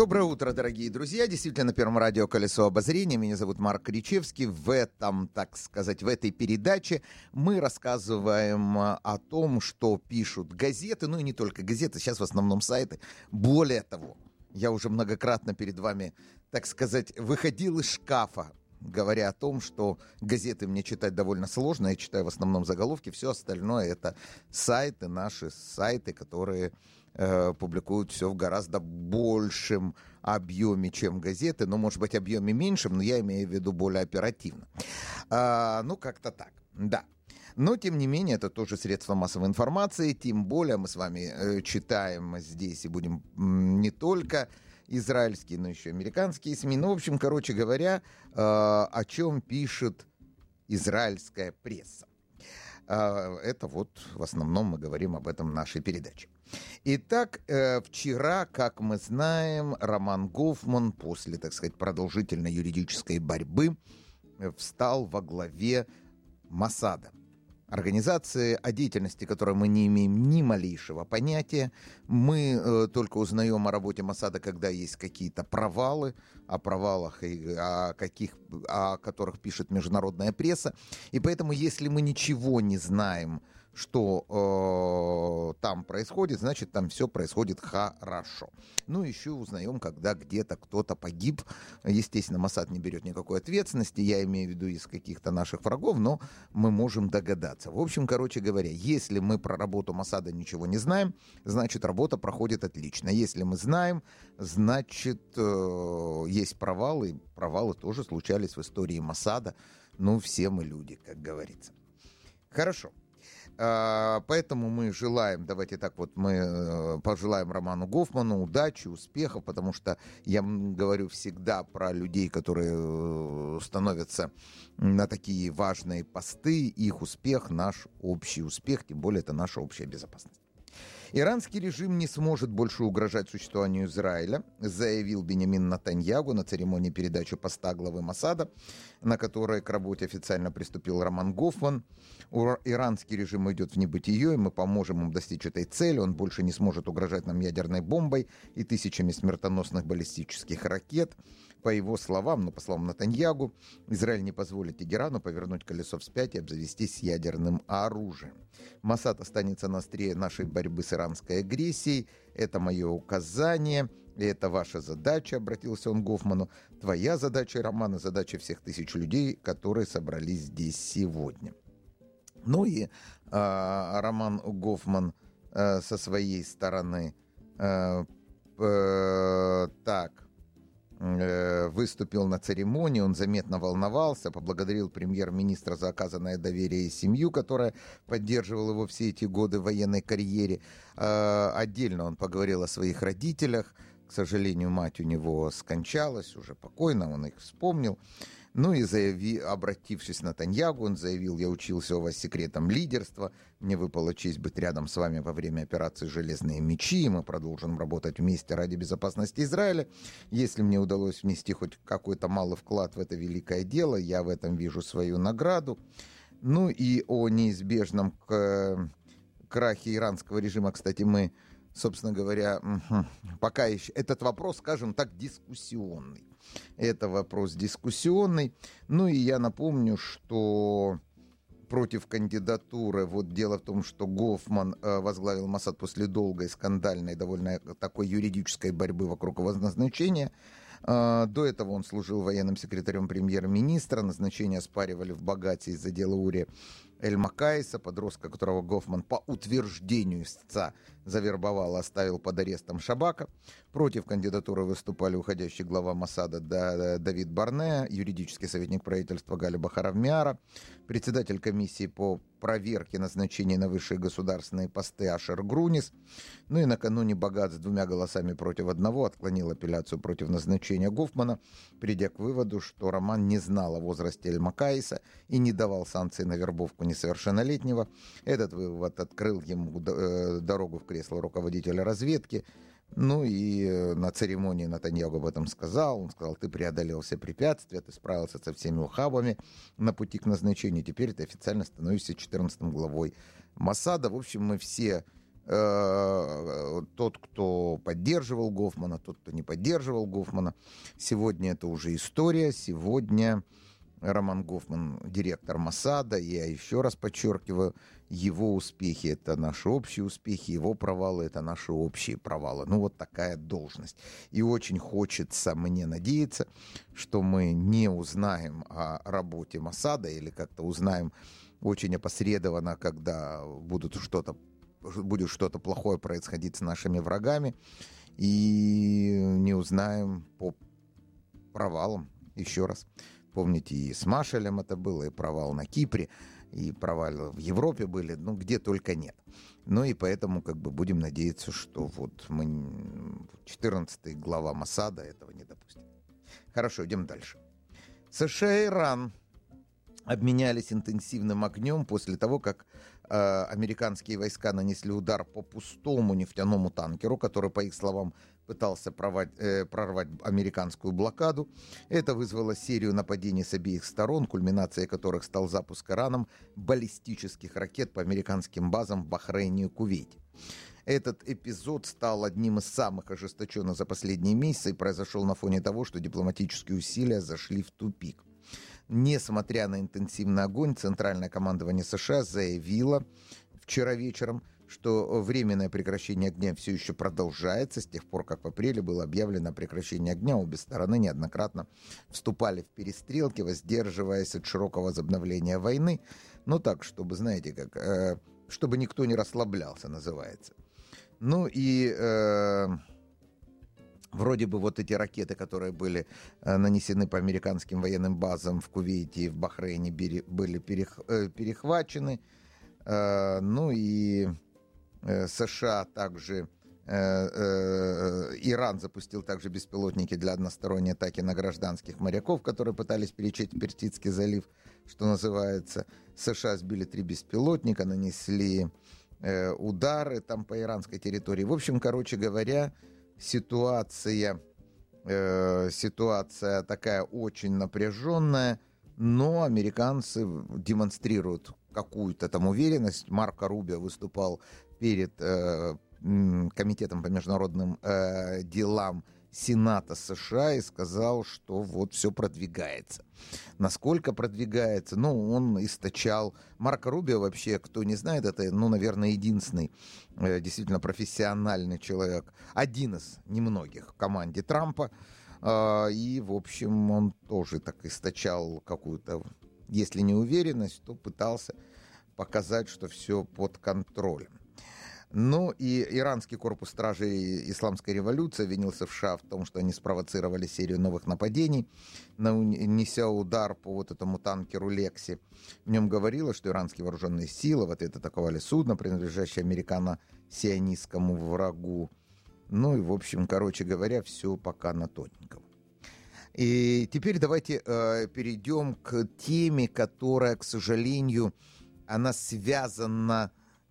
Доброе утро, дорогие друзья. Действительно, на Первом радио «Колесо обозрения». Меня зовут Марк Кричевский. В этой передаче мы рассказываем о том, что пишут газеты, ну и не только газеты, сейчас в основном сайты. Более того, я уже многократно перед вами, так сказать, выходил из шкафа, говоря о том, что газеты мне читать довольно сложно. Я читаю в основном заголовки. Все остальное — это сайты, наши сайты, которые публикуют все в гораздо большем объеме, чем газеты. Ну, может быть, объеме меньшем, но я имею в виду более оперативно. Ну, как-то так, да. Но, тем не менее, это тоже средство массовой информации. Тем более мы с вами читаем здесь и будем не только израильские, но еще американские СМИ. Ну, в общем, короче говоря, о чем пишет израильская пресса. Это вот в основном мы говорим об этом в нашей передаче. Итак, вчера, как мы знаем, Роман Гофман после, так сказать, продолжительной юридической борьбы встал во главе Моссада. Организации, о деятельности которой мы не имеем ни малейшего понятия. Мы только узнаем о работе Моссада, когда есть какие-то провалы, о провалах, о которых пишет международная пресса. И поэтому, если мы ничего не знаем, что там происходит, значит, там все происходит хорошо. Ну, еще узнаем, когда где-то кто-то погиб. Естественно, Моссад не берет никакой ответственности, я имею в виду из каких-то наших врагов, но мы можем догадаться. В общем, короче говоря, если мы про работу Моссада ничего не знаем, значит, работа проходит отлично. Если мы знаем, значит, есть провалы, и провалы тоже случались в истории Моссада. Ну, все мы люди, как говорится. Хорошо. Поэтому мы желаем, давайте так вот, мы пожелаем Роману Гофману удачи, успехов, потому что я говорю всегда про людей, которые становятся на такие важные посты, их успех, наш общий успех, тем более это наша общая безопасность. Иранский режим не сможет больше угрожать существованию Израиля, заявил Биньямин Нетаньяху на церемонии передачи поста главы Моссада, на которой к работе официально приступил Роман Гофман. Иранский режим идет в небытие, и мы поможем им достичь этой цели. Он больше не сможет угрожать нам ядерной бомбой и тысячами смертоносных баллистических ракет. По его словам, по словам Нетаньяху, Израиль не позволит Тегерану повернуть колесо вспять и обзавестись ядерным оружием. Моссад останется на острие нашей борьбы с иранской агрессией. Это мое указание, и это ваша задача, обратился он к Гофману. Твоя задача, Роман, и задача всех тысяч людей, которые собрались здесь сегодня. Ну и Роман Гофман со своей стороны выступил на церемонии, он заметно волновался, поблагодарил премьер-министра за оказанное доверие и семью, которая поддерживала его все эти годы в военной карьере. Отдельно он поговорил о своих родителях. К сожалению, мать у него скончалась, уже покойна, он их вспомнил. Ну и обратившись к Нетаньяху, он заявил: я учился у вас секретам лидерства, мне выпала честь быть рядом с вами во время операции «Железные мечи», мы продолжим работать вместе ради безопасности Израиля. Если мне удалось внести хоть какой-то малый вклад в это великое дело, я в этом вижу свою награду. Ну и о неизбежном крахе иранского режима, кстати, мы, собственно говоря, пока еще этот вопрос, скажем так, дискуссионный. Это вопрос дискуссионный. Ну и я напомню, что против кандидатуры, вот дело в том, что Гофман возглавил Моссад после долгой, скандальной, довольно такой юридической борьбы вокруг его назначения. До этого он служил военным секретарем премьер-министра. Назначение оспаривали в Багате из-за дела Ури Эль-Макайса, подростка, которого Гофман по утверждению истца завербовал и оставил под арестом Шабака. Против кандидатуры выступали уходящий глава Моссада Давид Барнеа, юридический советник правительства Галя Бахаравмиара, председатель комиссии по проверке назначений на высшие государственные посты Ашер Грунис. Ну и накануне Багат с 2 голосами против 1 отклонил апелляцию против назначения Гофмана, придя к выводу, что Роман не знал о возрасте Эль-Макайса и не давал санкций на вербовку несовершеннолетнего. Этот вывод открыл ему дорогу в кресло руководителя разведки. Ну и на церемонии Нетаньяху об этом сказал. Он сказал: ты преодолел все препятствия, ты справился со всеми ухабами на пути к назначению. Теперь ты официально становишься 14-м главой Моссада. В общем, мы все тот, кто поддерживал Гофмана, тот, кто не поддерживал Гофмана. Сегодня это уже история. Сегодня Роман Гофман директор Моссада. Я еще раз подчеркиваю, его успехи — это наши общие успехи, его провалы — это наши общие провалы. Ну, вот такая должность. И очень хочется мне надеяться, что мы не узнаем о работе Моссада или как-то узнаем очень опосредованно, когда будет что-то плохое происходить с нашими врагами, и не узнаем по провалам. Еще раз. Помните, и с Машелем это было, и провал на Кипре, и провалы в Европе были, ну, где только нет. Ну, и поэтому, как бы, будем надеяться, что вот мы, 14-й глава Моссада, этого не допустим. Хорошо, идем дальше. США и Иран обменялись интенсивным огнем после того, как американские войска нанесли удар по пустому нефтяному танкеру, который, по их словам, пытался прорвать американскую блокаду. Это вызвало серию нападений с обеих сторон, кульминацией которых стал запуск Ираном баллистических ракет по американским базам в Бахрейне и Кувейте. Этот эпизод стал одним из самых ожесточенных за последние месяцы и произошел на фоне того, что дипломатические усилия зашли в тупик. Несмотря на интенсивный огонь, Центральное командование США заявило вчера вечером, что временное прекращение огня все еще продолжается. С тех пор, как в апреле было объявлено о прекращении огня, обе стороны неоднократно вступали в перестрелки, воздерживаясь от широкого возобновления войны. Ну так, чтобы, знаете, как, чтобы никто не расслаблялся, называется. Ну и вроде бы вот эти ракеты, которые были нанесены по американским военным базам в Кувейте и в Бахрейне, были перехвачены. Ну и США также, Иран запустил также беспилотники для односторонней атаки на гражданских моряков, которые пытались пересечь Персидский залив, что называется. США сбили 3 беспилотника, нанесли удары там по иранской территории. В общем, короче говоря, ситуация такая очень напряженная, но американцы демонстрируют какую-то там уверенность. Марко Рубио выступал перед Комитетом по международным делам Сената США и сказал, что вот все продвигается. Насколько продвигается? Ну, он источал... Марко Рубио вообще, кто не знает, это, ну, наверное, единственный действительно профессиональный человек, один из немногих в команде Трампа. И, в общем, он тоже так источал какую-то, если не уверенность, то пытался показать, что все под контролем. Ну и иранский корпус стражей исламской революции обвинил США в том, что они спровоцировали серию новых нападений, нанеся удар по вот этому танкеру «Лекси». В нем говорилось, что иранские вооруженные силы в ответ атаковали судно, принадлежащее американо-сионистскому врагу. Ну и, в общем, короче говоря, все пока на тоненьком. И теперь давайте перейдем к теме, которая, к сожалению, она связана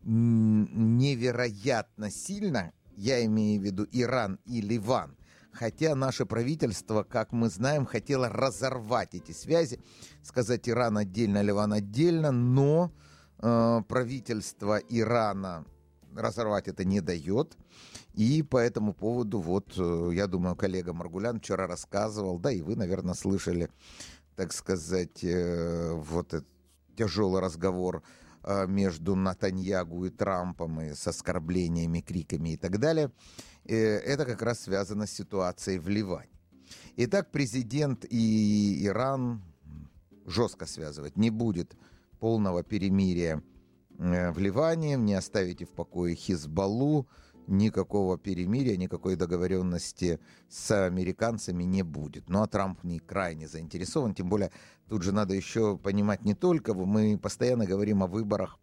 невероятно сильно, я имею в виду Иран и Ливан, хотя наше правительство, как мы знаем, хотело разорвать эти связи, сказать Иран отдельно, Ливан отдельно, но правительство Ирана разорвать это не дает, и по этому поводу, вот, я думаю, коллега Маргулян вчера рассказывал, да и вы, наверное, слышали, так сказать, вот этот тяжелый разговор между Натаньягу и Трампом, и с оскорблениями, криками и так далее, это как раз связано с ситуацией в Ливане. Итак, президент и Иран жестко связывать не будет полного перемирия в Ливане, не оставите в покое Хизбаллу, никакого перемирия, никакой договоренности с американцами не будет. Ну а Трамп не крайне заинтересован, тем более тут же надо еще понимать не только, мы постоянно говорим о выборах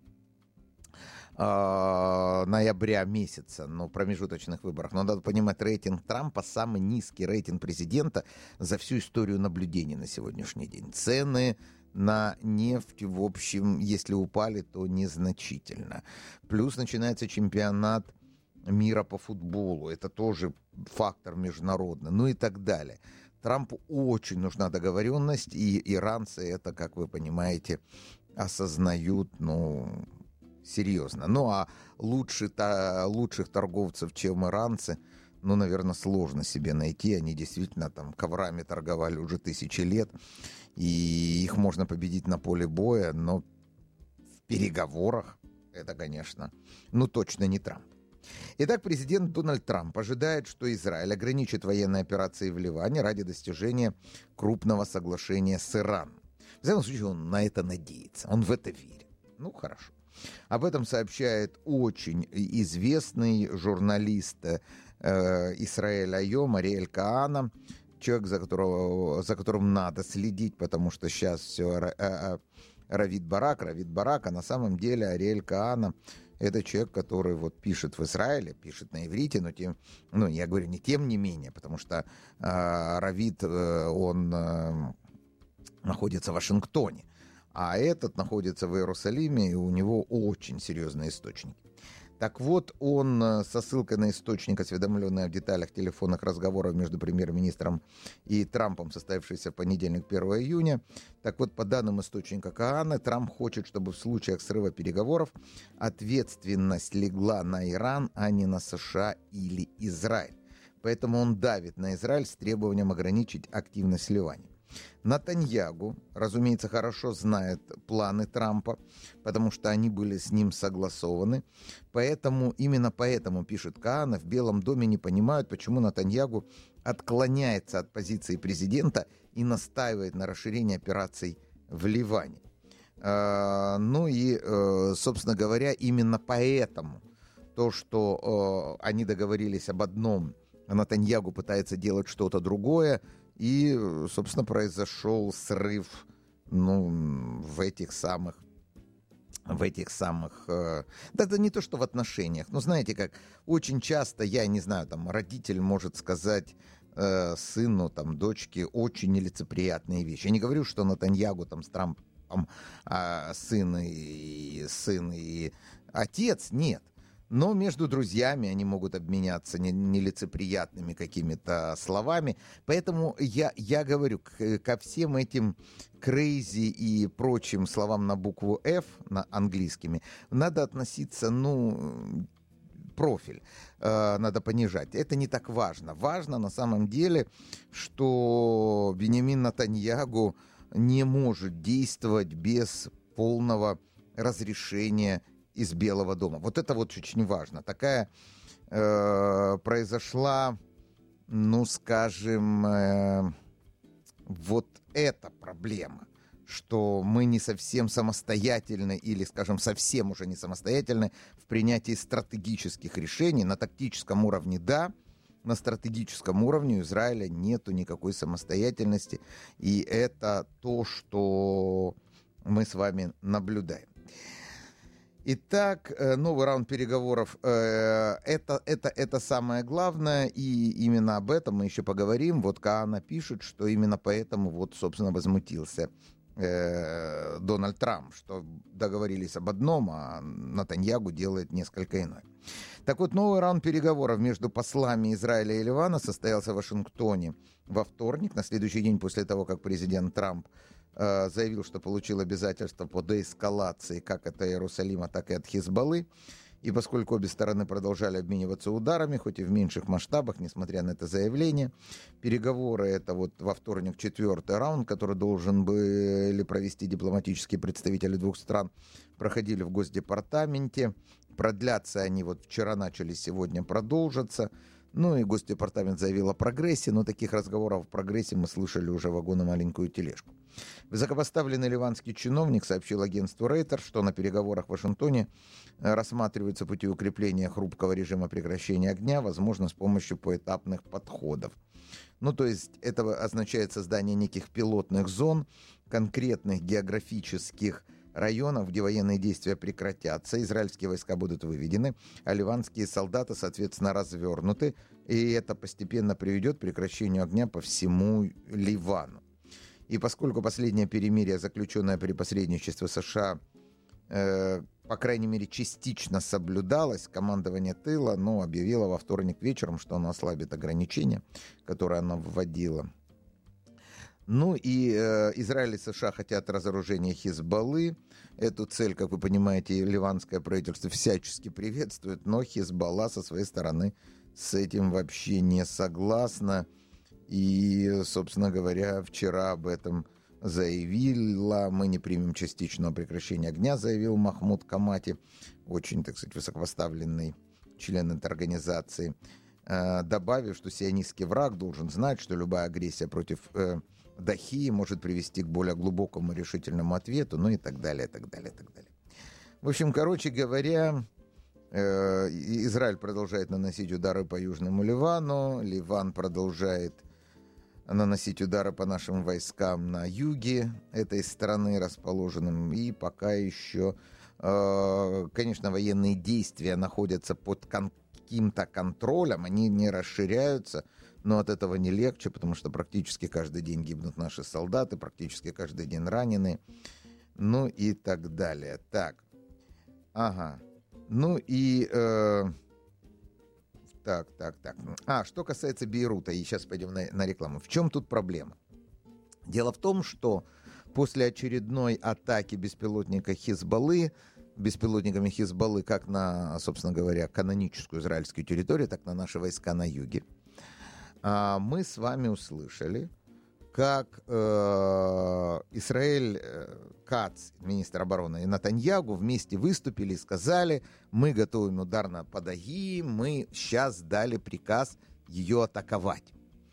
ноября месяца, ну, промежуточных выборах. Но надо понимать, рейтинг Трампа самый низкий рейтинг президента за всю историю наблюдений на сегодняшний день. Цены на нефть, в общем, если упали, то незначительно. Плюс начинается чемпионат мира по футболу. Это тоже фактор международный. Ну и так далее. Трампу очень нужна договоренность, и иранцы это, как вы понимаете, осознают, ну, серьезно. Ну, а лучших торговцев, чем иранцы, ну, наверное, сложно себе найти. Они действительно там коврами торговали уже тысячи лет, и их можно победить на поле боя, но в переговорах это, конечно, ну, точно не Трамп. Итак, президент Дональд Трамп ожидает, что Израиль ограничит военные операции в Ливане ради достижения крупного соглашения с Ираном. В любом случае, он на это надеется, он в это верит. Ну, хорошо. Об этом сообщает очень известный журналист Исраэль Айом Ариэль Каана, человек, за которым надо следить, потому что сейчас все Равид Барак, а на самом деле Ариэль Каана — это человек, который вот пишет в Израиле, пишет на иврите, но я говорю не тем не менее, потому что Равид, он находится в Вашингтоне, а этот находится в Иерусалиме, и у него очень серьезные источники. Так вот, он со ссылкой на источник, осведомленный о деталях телефонных разговоров между премьер-министром и Трампом, состоявшихся в понедельник, 1 июня. Так вот, по данным источника Каана, Трамп хочет, чтобы в случаях срыва переговоров ответственность легла на Иран, а не на США или Израиль. Поэтому он давит на Израиль с требованием ограничить активность в Ливане. Нетаньягу, разумеется, хорошо знает планы Трампа, потому что они были с ним согласованы. Именно поэтому, пишет Каана, в Белом доме не понимают, почему Нетаньягу отклоняется от позиции президента и настаивает на расширении операций в Ливане. Собственно говоря, именно поэтому то, что они договорились об одном, а Нетаньягу пытается делать что-то другое, и, собственно, произошел срыв, в этих самых, да это не то, что в отношениях, но знаете как, очень часто, я не знаю, там, родитель может сказать сыну, там, дочке очень нелицеприятные вещи. Я не говорю, что Нетаньягу там с Трампом сын и отец, нет. Но между друзьями они могут обменяться нелицеприятными какими-то словами. Поэтому я говорю, ко всем этим crazy и прочим словам на букву F, на английскими, надо относиться, профиль надо понижать. Это не так важно. Важно на самом деле, что Биньямин Нетаньягу не может действовать без полного разрешения из Белого дома. Вот это вот очень важно. Такая произошла, вот эта проблема, что мы не совсем самостоятельны или, скажем, совсем уже не самостоятельны в принятии стратегических решений. На тактическом уровне да, на стратегическом уровне у Израиля нету никакой самостоятельности. И это то, что мы с вами наблюдаем. Итак, новый раунд переговоров это самое главное, и именно об этом мы еще поговорим. Вот Каана пишет, что именно поэтому, вот, собственно, возмутился Дональд Трамп, что договорились об одном, а Нетаньягу делает несколько иное. Так вот, новый раунд переговоров между послами Израиля и Ливана состоялся в Вашингтоне во вторник, на следующий день после того, как президент Трамп заявил, что получил обязательства по деэскалации как от Иерусалима, так и от Хизбаллы. И поскольку обе стороны продолжали обмениваться ударами, хоть и в меньших масштабах, несмотря на это заявление, переговоры, это вот во вторник 4-й раунд, который должен были провести дипломатические представители двух стран, проходили в Госдепартаменте. Продлятся они, вот вчера начались, сегодня продолжатся. И Госдепартамент заявил о прогрессе, но таких разговоров о прогрессе мы слышали уже вагон и маленькую тележку. Высокопоставленный ливанский чиновник сообщил агентству Reuters, что на переговорах в Вашингтоне рассматриваются пути укрепления хрупкого режима прекращения огня, возможно, с помощью поэтапных подходов. То есть это означает создание неких пилотных зон, конкретных географических районов, где военные действия прекратятся, израильские войска будут выведены, а ливанские солдаты, соответственно, развернуты, и это постепенно приведет к прекращению огня по всему Ливану. И поскольку последнее перемирие, заключенное при посредничестве США, по крайней мере, частично соблюдалось, командование тыла, объявило во вторник вечером, что оно ослабит ограничения, которые оно вводило. Ну и Израиль и США хотят разоружения Хизбаллы. Эту цель, как вы понимаете, ливанское правительство всячески приветствует, но Хизбалла со своей стороны с этим вообще не согласна. И, собственно говоря, вчера об этом заявила: мы не примем частичного прекращения огня, заявил Махмуд Камати, очень, так сказать, высокопоставленный член этой организации, добавив, что сионистский враг должен знать, что любая агрессия против Дахи может привести к более глубокому решительному ответу, ну и так далее, и так далее, и так далее. В общем, короче говоря, Израиль продолжает наносить удары по Южному Ливану, Ливан продолжает наносить удары по нашим войскам на юге этой страны расположенным, и пока еще, конечно, военные действия находятся под каким-то контролем, они не расширяются, но от этого не легче, потому что практически каждый день гибнут наши солдаты, практически каждый день ранены, ну и так далее. Так, ага, ну и... Так. Что касается Бейрута, и сейчас пойдем на рекламу. В чем тут проблема? Дело в том, что после очередной атаки беспилотниками Хизбаллы как на, собственно говоря, каноническую израильскую территорию, так и на наши войска на юге, мы с вами услышали, как Исраэль Кац, министр обороны, и Нетаньяху вместе выступили и сказали: мы готовим удар по Дахи, мы сейчас дали приказ ее атаковать.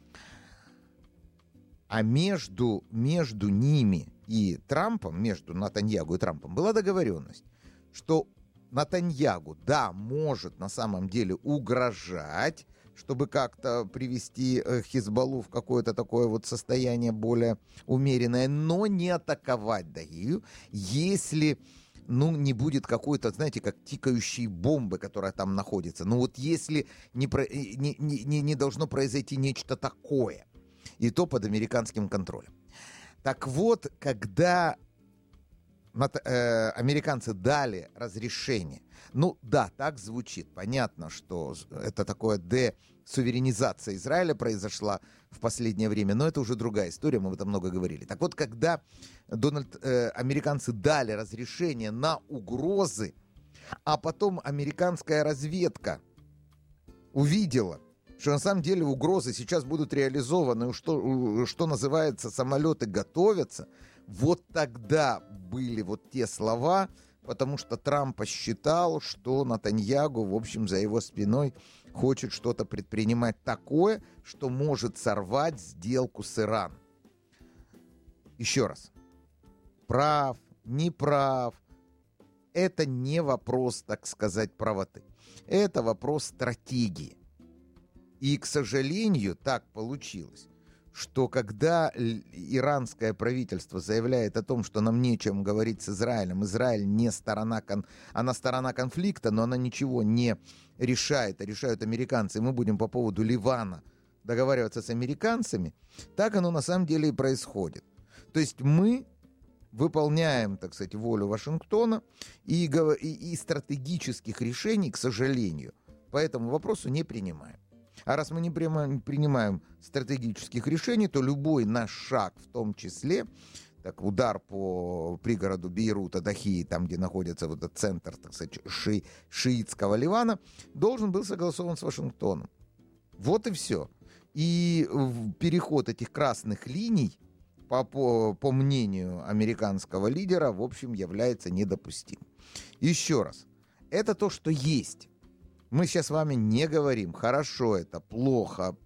А между ними и Трампом, между Нетаньяху и Трампом была договоренность, что Нетаньяху, да, может на самом деле угрожать, чтобы как-то привести Хизбаллу в какое-то такое вот состояние более умеренное, но не атаковать Дахию, если, не будет какой-то, знаете, как тикающей бомбы, которая там находится. Вот если не должно произойти нечто такое, и то под американским контролем. Так вот, когда американцы дали разрешение, да, так звучит. Понятно, что это такое десуверенизация Израиля произошла в последнее время, но это уже другая история, мы об этом много говорили. Так вот, когда американцы дали разрешение на угрозы, а потом американская разведка увидела, что на самом деле угрозы сейчас будут реализованы, что называется, самолеты готовятся, вот тогда были вот те слова, потому что Трамп посчитал, что Нетаньяху, в общем, за его спиной хочет что-то предпринимать такое, что может сорвать сделку с Ираном. Еще раз. Прав, не прав. Это не вопрос, так сказать, правоты. Это вопрос стратегии. И, к сожалению, так получилось, что когда иранское правительство заявляет о том, что нам нечем говорить с Израилем, Израиль не сторона, она сторона конфликта, но она ничего не решает, а решают американцы, и мы будем по поводу Ливана договариваться с американцами, так оно на самом деле и происходит. То есть мы выполняем, так сказать, волю Вашингтона и стратегических решений, к сожалению, по этому вопросу не принимаем. А раз мы не принимаем стратегических решений, то любой наш шаг, в том числе, так, удар по пригороду Бейрута, Дахи, там, где находится вот этот центр, так сказать, шиитского Ливана, должен был согласован с Вашингтоном. Вот и все. И переход этих красных линий, по мнению американского лидера, в общем, является недопустим. Еще раз, это то, что есть. Мы сейчас с вами не говорим, хорошо это, плохо,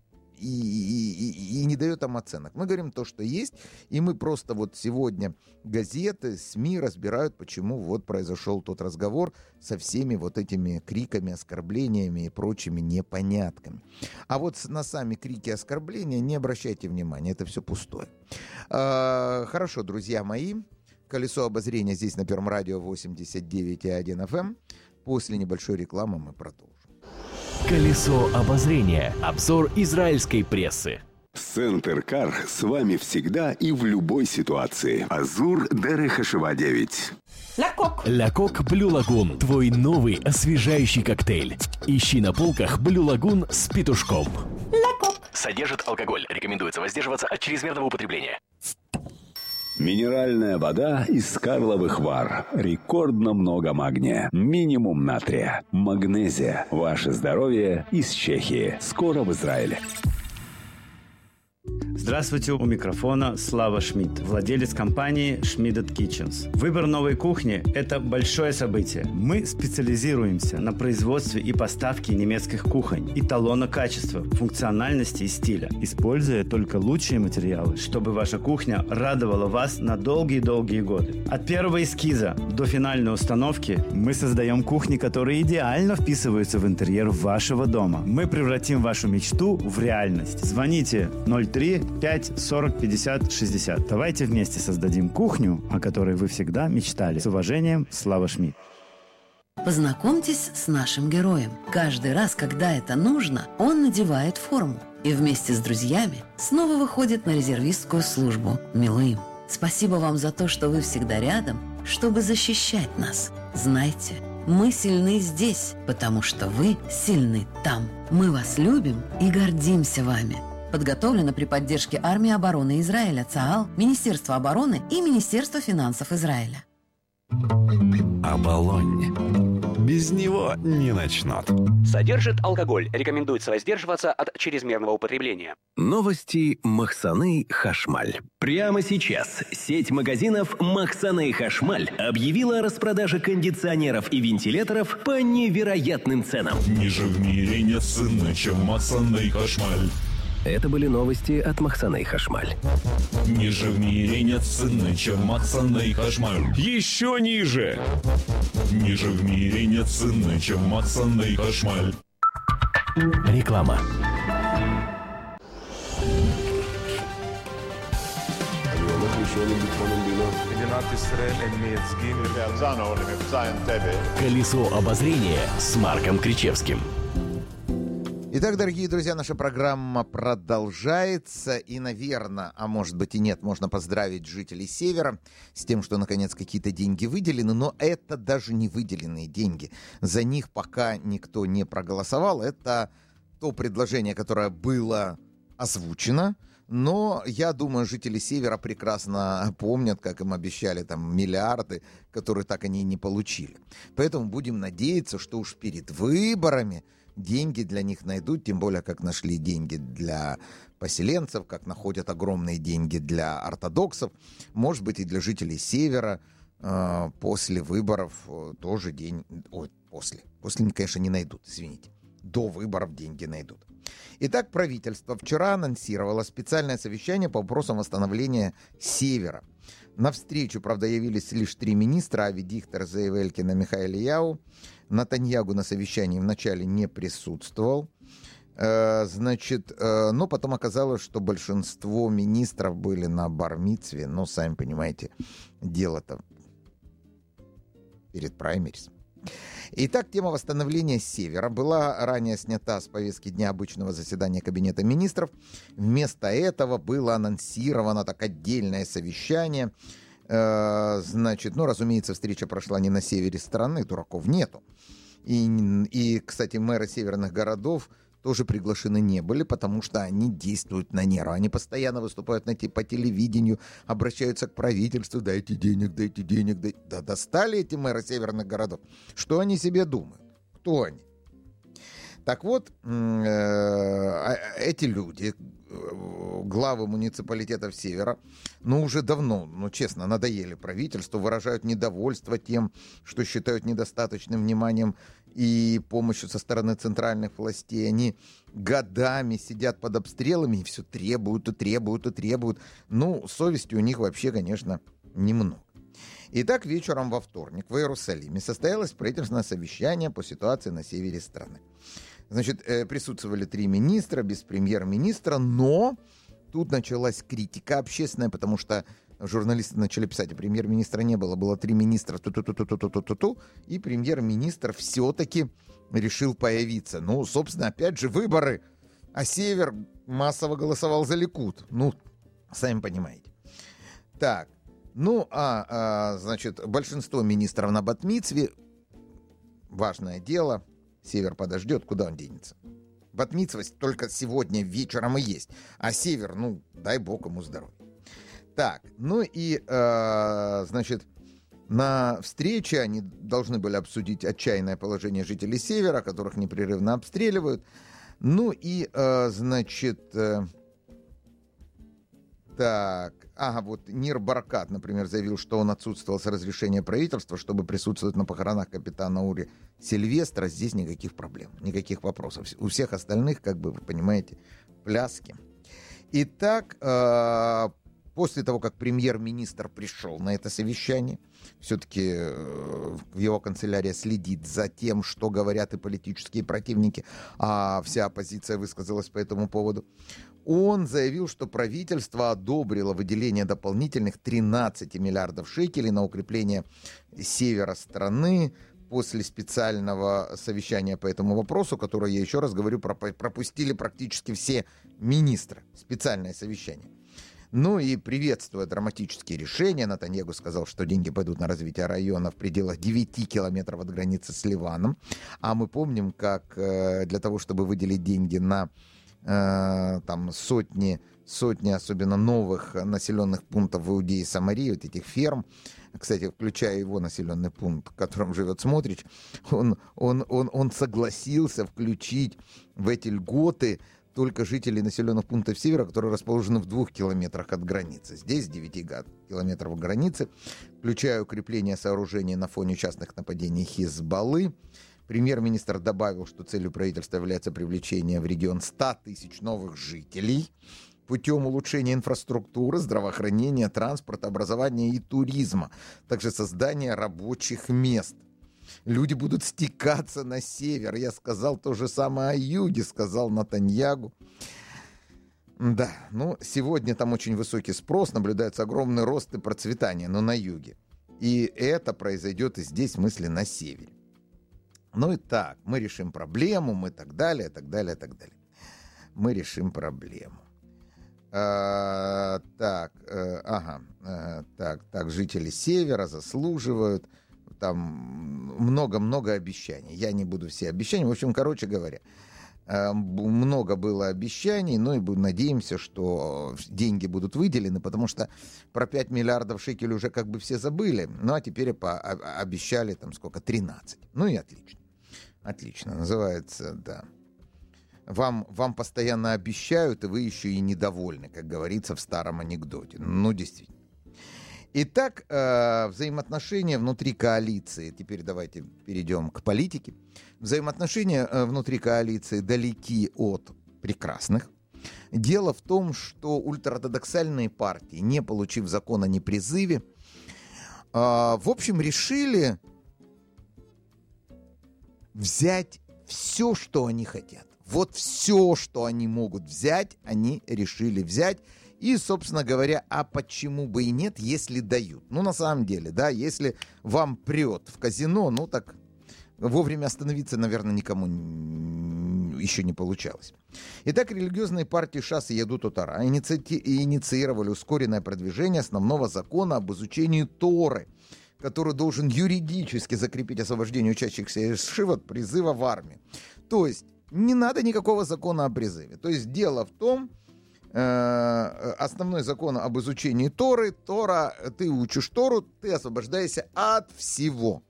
и не даем там оценок. Мы говорим то, что есть, и мы просто вот сегодня газеты, СМИ разбирают, почему вот произошел тот разговор со всеми вот этими криками, оскорблениями и прочими непонятками. А вот на сами крики и оскорбления не обращайте внимания, это все пустое. Хорошо, друзья мои, колесо обозрения здесь на Первом радио 89,1 FM. После небольшой рекламы мы продолжим. Колесо обозрения. Обзор израильской прессы. Центр Кар с вами всегда и в любой ситуации. Азур Дерех Ашева 9. Лякок Блю Лагун. Твой новый освежающий коктейль. Ищи на полках Блю Лагун с петушком. Содержит алкоголь. Рекомендуется воздерживаться от чрезмерного употребления. Минеральная вода из Карловых Вар. Рекордно много магния. Минимум натрия. Магнезия. Ваше здоровье из Чехии. Скоро в Израиле. Здравствуйте, у микрофона Слава Шмидт, владелец компании Schmidt's Kitchens. Выбор новой кухни – это большое событие. Мы специализируемся на производстве и поставке немецких кухонь, эталона качества, функциональности и стиля, используя только лучшие материалы, чтобы ваша кухня радовала вас на долгие-долгие годы. От первого эскиза до финальной установки мы создаем кухни, которые идеально вписываются в интерьер вашего дома. Мы превратим вашу мечту в реальность. Звоните 03 5 40 50 60. Давайте вместе создадим кухню, о которой вы всегда мечтали. С уважением, Слава Шмидт. Познакомьтесь с нашим героем. Каждый раз, когда это нужно, он надевает форму и вместе с друзьями снова выходит на резервистскую службу. Милым, спасибо вам за то, что вы всегда рядом, чтобы защищать нас. Знайте, мы сильны здесь, потому что вы сильны там. Мы вас любим и гордимся вами. Подготовлено при поддержке Армии обороны Израиля, ЦААЛ, Министерства обороны и Министерства финансов Израиля. Оболонь. Без него не начнут. Содержит алкоголь. Рекомендуется воздерживаться от чрезмерного употребления. Новости Махсаны Хашмаль. Прямо сейчас сеть магазинов Махсаны Хашмаль объявила о распродаже кондиционеров и вентиляторов по невероятным ценам. Ниже в мире нет цены, чем Махсаны Хашмаль. Это были новости от Махсаны Хашмаль. Ниже в мире нет цены, чем Махсаны Хашмаль. Еще ниже. Ниже в мире нет цены, чем Махсаны Хашмаль. Реклама. Колесо обозрения с Марком Кричевским. Итак, дорогие друзья, наша программа продолжается. И, наверное, а может быть и нет, можно поздравить жителей Севера с тем, что, наконец, какие-то деньги выделены. Но это даже не выделенные деньги. За них пока никто не проголосовал. Это то предложение, которое было озвучено. Но я думаю, жители Севера прекрасно помнят, как им обещали там миллиарды, которые так они и не получили. Поэтому будем надеяться, что уж перед выборами деньги для них найдут, тем более, как нашли деньги для поселенцев, как находят огромные деньги для ортодоксов. Может быть, и для жителей Севера после выборов тоже после, конечно, не найдут, извините. До выборов деньги найдут. Итак, правительство вчера анонсировало специальное совещание по вопросам восстановления Севера. На встречу, правда, явились лишь 3 министра: Ави Дихтер, Зеев Элькин и Михаил Яу. Натаньягу на совещании вначале не присутствовал. Но потом оказалось, что большинство министров были на бар-мицве. Но, сами понимаете, дело-то перед праймерис. Итак, тема восстановления Севера была ранее снята с повестки дня обычного заседания Кабинета министров. Вместо этого было анонсировано так отдельное совещание. Разумеется, встреча прошла не на севере страны, дураков нету. И, кстати, мэры северных городов тоже приглашены не были, потому что они действуют на нервы. Они постоянно выступают по телевидению, обращаются к правительству: дайте денег, дайте денег. Да достали эти мэры северных городов. Что они себе думают? Кто они? Так вот, эти люди, главы муниципалитетов Севера, уже давно, честно, надоели правительству, выражают недовольство тем, что считают недостаточным вниманием и помощью со стороны центральных властей. Они годами сидят под обстрелами и все требуют и требуют и требуют. Совести у них вообще, конечно, немного. Итак, вечером во вторник в Иерусалиме состоялось правительственное совещание по ситуации на севере страны. Присутствовали 3 министра без премьер-министра, но тут началась критика общественная, потому что журналисты начали писать: а премьер-министра не было, было 3 министра, и премьер-министр все-таки решил появиться. Собственно, опять же, выборы, а Север массово голосовал за Ликуд. Сами понимаете. Так, большинство министров на бат-мицве. Важное дело. Север подождет, куда он денется? Бат-мицва только сегодня вечером и есть. А Север, дай бог ему здоровья. Так, ну и, значит, на встрече они должны были обсудить отчаянное положение жителей Севера, которых непрерывно обстреливают. Ну и, значит, так, вот Нир Баракат, например, заявил, что он отсутствовал с разрешения правительства, чтобы присутствовать на похоронах капитана Ури Сильвестра. Здесь никаких проблем, никаких вопросов. У всех остальных, как бы, вы понимаете, пляски. Итак, после того, как премьер-министр пришел на это совещание, все-таки его канцелярия следит за тем, что говорят и политические противники, а вся оппозиция высказалась по этому поводу, он заявил, что правительство одобрило выделение дополнительных 13 миллиардов шекелей на укрепление севера страны после специального совещания по этому вопросу, которое, я еще раз говорю, пропустили практически все министры. Специальное совещание. Ну и приветствуя драматические решения, Нетаньяху сказал, что деньги пойдут на развитие района в пределах 9 километров от границы с Ливаном. А мы помним, как для того, чтобы выделить деньги на там сотни, особенно новых населенных пунктов в Иудее и Самарии, вот этих ферм, кстати, включая его населенный пункт, в котором живет Смотрич, он согласился включить в эти льготы только жителей населенных пунктов севера, которые расположены в 2 километрах от границы. Здесь 9 километров от границы, включая укрепление сооружений на фоне частных нападений Хизбаллы. Премьер-министр добавил, что целью правительства является привлечение в регион 100 тысяч новых жителей путем улучшения инфраструктуры, здравоохранения, транспорта, образования и туризма, также создания рабочих мест. Люди будут стекаться на север. Я сказал то же самое о юге, сказал Нетаньяху. Да, ну, сегодня там очень высокий спрос, наблюдается огромный рост и процветание, но на юге. И это произойдет и здесь, в смысле, на севере. Ну и так, мы решим проблему, мы так далее, так далее, так далее. Мы решим проблему. Так, жители севера заслуживают. Там много-много обещаний. Я не буду все обещания. В общем, короче говоря, много было обещаний, но и надеемся, что деньги будут выделены, потому что про 5 миллиардов шекелей уже как бы все забыли. Ну, а теперь обещали там сколько? 13. Ну и отлично. Отлично. Называется, да. Вам постоянно обещают, и вы еще и недовольны, как говорится в старом анекдоте. Ну, действительно. Итак, взаимоотношения внутри коалиции. Теперь давайте перейдем к политике. Взаимоотношения внутри коалиции далеки от прекрасных. Дело в том, что ультраортодоксальные партии, не получив закон о непризыве, в общем, решили взять все, что они хотят. Вот все, что они могут взять, они решили взять. И, собственно говоря, а почему бы и нет, если дают? Ну, на самом деле, да, если вам прет в казино, ну, так вовремя остановиться, наверное, никому еще не получалось. Итак, религиозные партии ШАС и Ядут Тора инициировали ускоренное продвижение основного закона об изучении Торы, который должен юридически закрепить освобождение учащихся из ШИВ от призыва в армию. То есть не надо никакого закона о призыве. То есть дело в том, основной закон об изучении Торы, ты учишь Тору, ты освобождаешься от всего.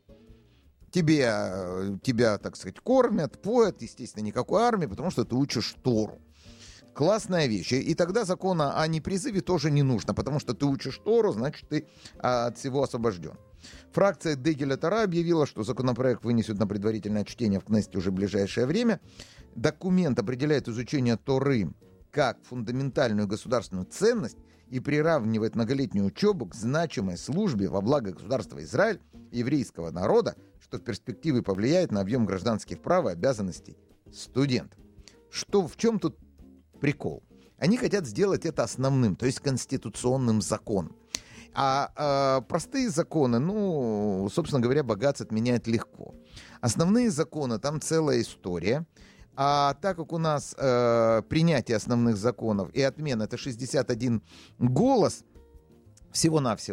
Тебя, так сказать, кормят, поят, естественно, никакой армии, потому что ты учишь Тору. Классная вещь. И тогда закона о непризыве тоже не нужно, потому что ты учишь Тору, значит, ты от всего освобожден. Фракция Дегеля Тора объявила, что законопроект вынесут на предварительное чтение в Кнессете уже в ближайшее время. Документ определяет изучение Торы как фундаментальную государственную ценность и приравнивает многолетнюю учебу к значимой службе во благо государства Израиль и еврейского народа, что в перспективе повлияет на объем гражданских прав и обязанностей студентов. В чем тут прикол? Они хотят сделать это основным, то есть конституционным законом. А простые законы, собственно говоря, богатство отменяет легко. Основные законы, там целая история. А так как у нас принятие основных законов и отмена — это 61 голос всего-навсего,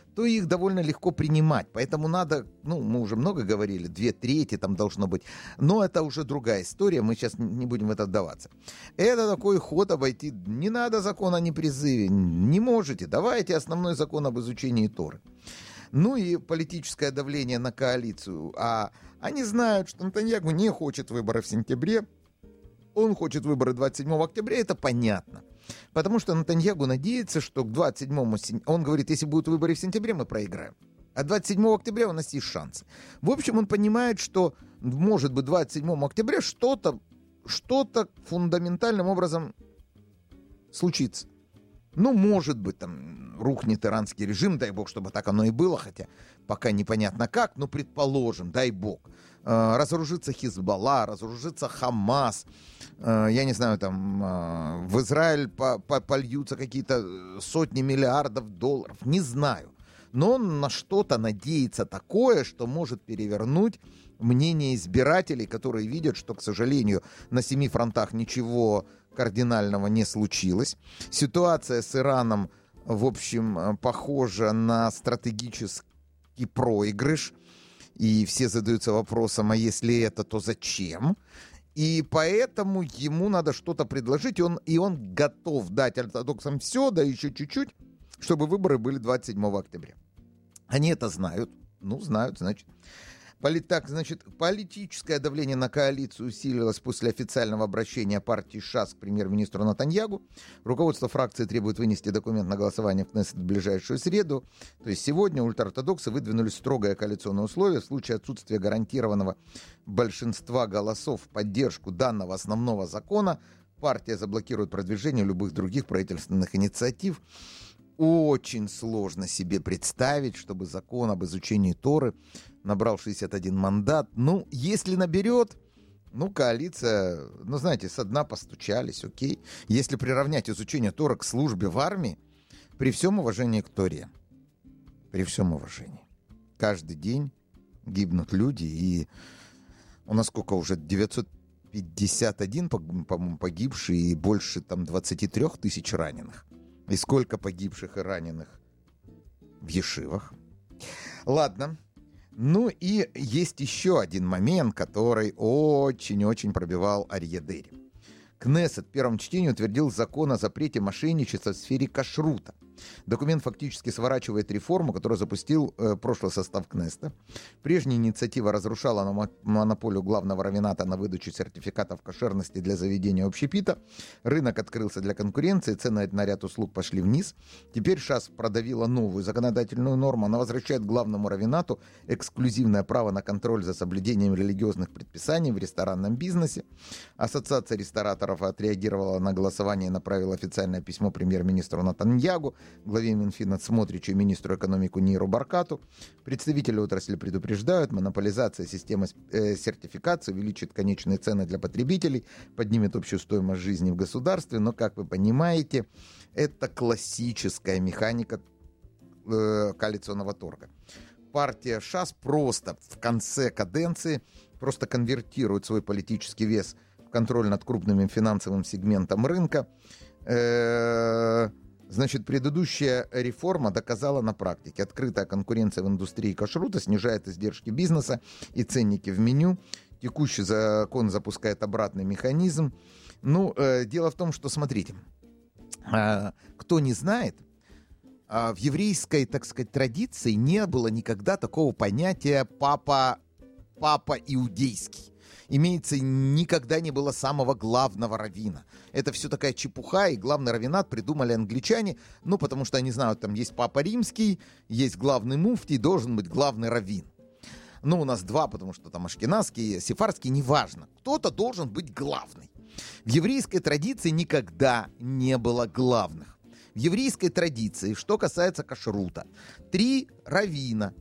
то их довольно легко принимать. Поэтому надо, мы уже много говорили, 2/3 там должно быть. Но это уже другая история, мы сейчас не будем в это вдаваться. Это такой ход обойти. Не надо закон о непризыве, не можете. Давайте основной закон об изучении Торы. Ну и политическое давление на коалицию. А они знают, что Нетаньяху не хочет выборов в сентябре. Он хочет выборы 27 октября, это понятно. Потому что Нетаньяху надеется, что к 27 сентября... Он говорит, если будут выборы в сентябре, мы проиграем. А 27 октября у нас есть шансы. В общем, он понимает, что, может быть, 27 октября что-то фундаментальным образом случится. Может быть, там рухнет иранский режим, дай бог, чтобы так оно и было, хотя пока непонятно как, но предположим, дай бог. Разоружится Хизбалла, разоружится Хамас, я не знаю, там в Израиль польются какие-то сотни миллиардов долларов, не знаю. Но он на что-то надеется такое, что может перевернуть мнение избирателей, которые видят, что, к сожалению, на 7 фронтах ничего кардинального не случилось. Ситуация с Ираном, в общем, похожа на стратегический проигрыш. И все задаются вопросом, а если это, то зачем? И поэтому ему надо что-то предложить, и он готов дать ортодоксам все, да еще чуть-чуть, чтобы выборы были 27 октября. Они это знают. Знают, значит. Политическое давление на коалицию усилилось после официального обращения партии ШАС к премьер-министру Нетаньяху. Руководство фракции требует вынести документ на голосование в Кнессет в ближайшую среду. То есть сегодня ультраортодоксы выдвинули строгое коалиционное условие. В случае отсутствия гарантированного большинства голосов в поддержку данного основного закона партия заблокирует продвижение любых других правительственных инициатив. Очень сложно себе представить, чтобы закон об изучении Торы набрал 61 мандат. Если наберет, коалиция, знаете, со дна постучались, окей. Если приравнять изучение Торы к службе в армии, при всем уважении к Торе, при всем уважении, каждый день гибнут люди, и у нас сколько уже, 951, по-моему, погибшие, и больше 23 тысяч раненых. И сколько погибших и раненых в ешивах. Ладно. И есть еще один момент, который очень-очень пробивал Арье Дери. Кнессет в первом чтении утвердил закон о запрете мошенничества в сфере кашрута. Документ фактически сворачивает реформу, которую запустил прошлый состав Кнессета. Прежняя инициатива разрушала монополию главного раввината на выдачу сертификатов кошерности для заведения общепита. Рынок открылся для конкуренции, цены на ряд услуг пошли вниз. Теперь ШАС продавила новую законодательную норму. Она возвращает главному раввинату эксклюзивное право на контроль за соблюдением религиозных предписаний в ресторанном бизнесе. Ассоциация рестораторов отреагировала на голосование и направила официальное письмо премьер-министру Нетаньяху, главе Минфина Смотричу и министру экономики Ниру Баркату. Представители отрасли предупреждают, монополизация системы сертификации увеличит конечные цены для потребителей, поднимет общую стоимость жизни в государстве, но, как вы понимаете, это классическая механика коалиционного торга. Партия ШАС просто в конце каденции просто конвертирует свой политический вес в контроль над крупным финансовым сегментом рынка. Предыдущая реформа доказала на практике. Открытая конкуренция в индустрии кашрута снижает издержки бизнеса и ценники в меню. Текущий закон запускает обратный механизм. Дело в том, что, смотрите, кто не знает, в еврейской, так сказать, традиции не было никогда такого понятия «папа иудейский». Имеется, никогда не было самого главного раввина. Это все такая чепуха, и главный раввинат придумали англичане, потому что они знают, там есть папа римский, есть главный муфтий, должен быть главный раввин. У нас два, потому что там ашкеназский, сефардский, неважно. Кто-то должен быть главный. В еврейской традиции никогда не было главных. В еврейской традиции, что касается кашрута, три раввина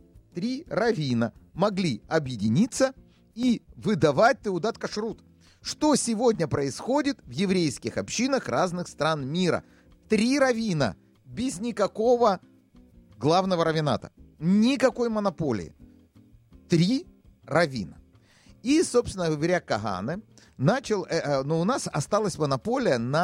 могли объединиться и выдавать теудат кашрут. Что сегодня происходит в еврейских общинах разных стран мира? 3 раввина без никакого главного раввината. Никакой монополии. 3 раввина. И, собственно говоря, Кагане начал... у нас осталась монополия на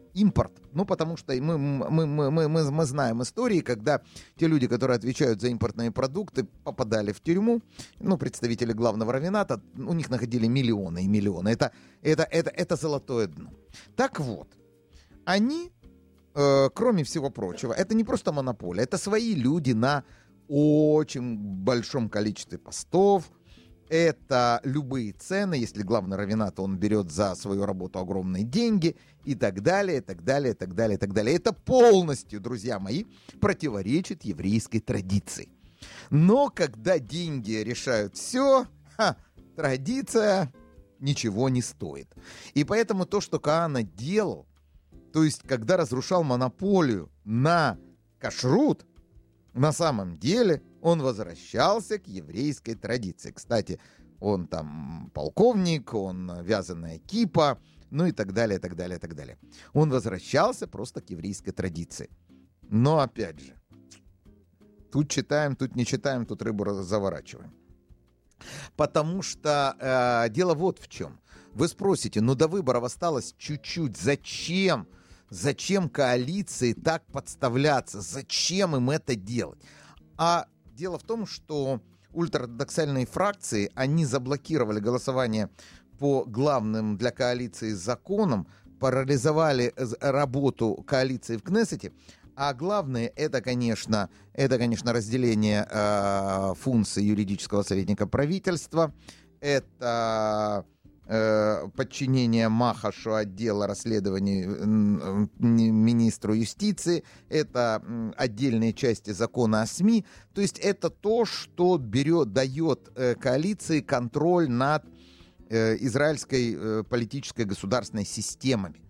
импорт. Ну, потому что мы знаем истории, когда те люди, которые отвечают за импортные продукты, попадали в тюрьму, ну, представители главного раввината, у них находили миллионы и миллионы. Это золотое дно. Так вот, они, кроме всего прочего, это не просто монополия, это свои люди на очень большом количестве постов, это любые цены, если главный раввинат, он берет за свою работу огромные деньги и так далее, и так далее, и так далее, и так далее. Это полностью, друзья мои, противоречит еврейской традиции. Но когда деньги решают все, традиция ничего не стоит. И поэтому то, что Каана делал, то есть когда разрушал монополию на кашрут, на самом деле он возвращался к еврейской традиции. Кстати, он там полковник, он вязаная кипа, ну и так далее, так далее, так далее. Он возвращался просто к еврейской традиции. Но опять же, тут читаем, тут не читаем, тут рыбу заворачиваем. Потому что дело вот в чем. Вы спросите, ну до выборов осталось чуть-чуть, зачем? Зачем коалиции так подставляться? Зачем им это делать? А дело в том, что ультраортодоксальные фракции, они заблокировали голосование по главным для коалиции законам, парализовали работу коалиции в Кнессете. А главное, это, конечно, разделение функций юридического советника правительства, это подчинение Махашу отдела расследований министру юстиции, это отдельные части закона о СМИ. То есть это то, что дает коалиции контроль над израильской политической государственной системами.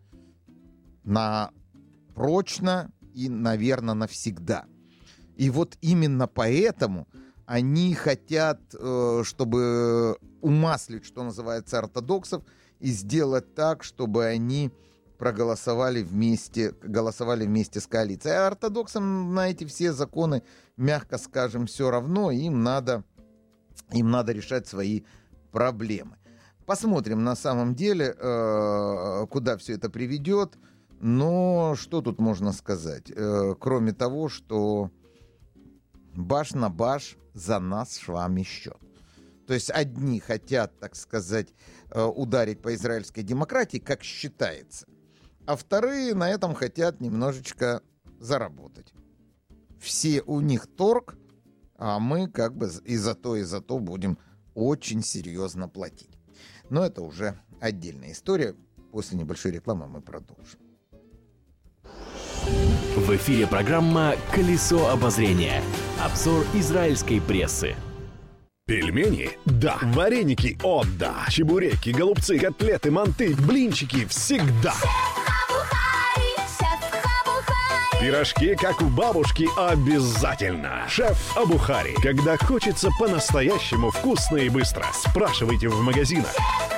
Прочно и, наверное, навсегда. И вот именно поэтому они хотят, чтобы умаслить, что называется, ортодоксов, и сделать так, чтобы они голосовали вместе с коалицией. А ортодоксам на эти все законы, мягко скажем, все равно, им надо решать свои проблемы. Посмотрим на самом деле, куда все это приведет. Но что тут можно сказать? Кроме того, что баш на баш за нас с вами счет. То есть одни хотят, так сказать, ударить по израильской демократии, как считается, а вторые на этом хотят немножечко заработать. Все у них торг, а мы как бы и за то будем очень серьезно платить. Но это уже отдельная история. После небольшой рекламы мы продолжим. В эфире программа «Колесо обозрения». Обзор израильской прессы. Пельмени? Да. Вареники? О, да. Чебуреки, голубцы, котлеты, манты, блинчики всегда. Пирожки, как у бабушки, обязательно. Шеф Абухари. Когда хочется по-настоящему вкусно и быстро, спрашивайте в магазинах.